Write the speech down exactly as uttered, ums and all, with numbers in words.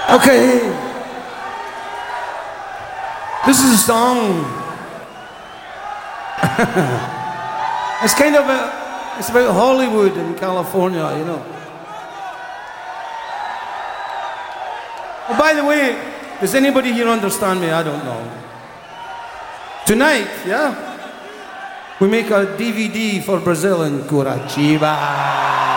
Okay. This is a song. It's kind of a, it's about Hollywood in California, you know. Oh, by the way, does anybody here understand me? I don't know. Tonight, yeah, we make a D V D for Brazil in Curitiba.